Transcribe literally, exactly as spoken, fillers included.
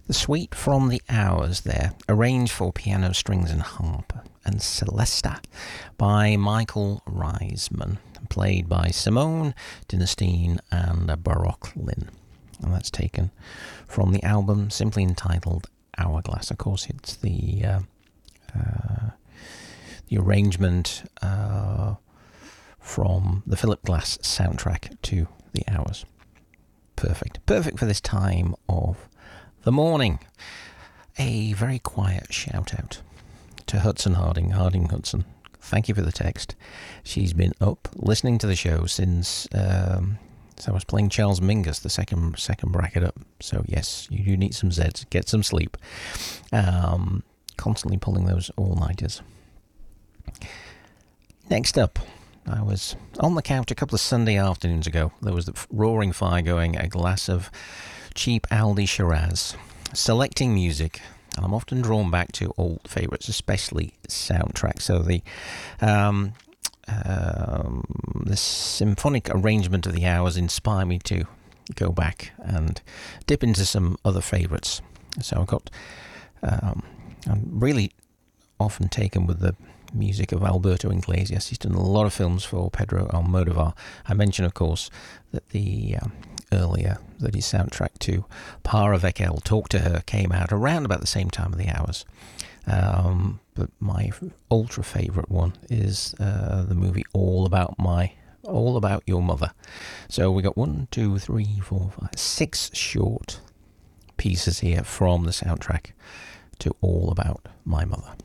The suite from the Hours there, arranged for piano, strings and harp, and Celesta by Michael Reisman, played by Simone Dinestine and Baroque Lynn. And that's taken from the album simply entitled Hourglass. Of course, it's the uh, uh, the arrangement uh, from the Philip Glass soundtrack to The Hours. Perfect. Perfect for this time of the morning. A very quiet shout out to Hudson Harding, Harding Hudson. Thank you for the text. She's been up listening to the show since um, so I was playing Charles Mingus, the second second bracket up. So yes, you do need some Zeds. Get some sleep. Um, constantly pulling those all-nighters. Next up, I was on the couch a couple of Sunday afternoons ago. There was the roaring fire going, a glass of cheap Aldi Shiraz, selecting music, and I'm often drawn back to old favourites, especially soundtracks. So the um, um, the symphonic arrangement of the Hours inspired me to go back and dip into some other favourites. So I got um, I'm really often taken with the music of Alberto Iglesias. He's done a lot of films for Pedro Almodovar. I mentioned, of course, that the um, earlier that his soundtrack to Para Vekel, Talk to Her, came out around about the same time of the Hours. Um, but my ultra favourite one is uh, the movie All About My, All About Your Mother. So we got one, two, three, four, five, six short pieces here from the soundtrack to All About My Mother.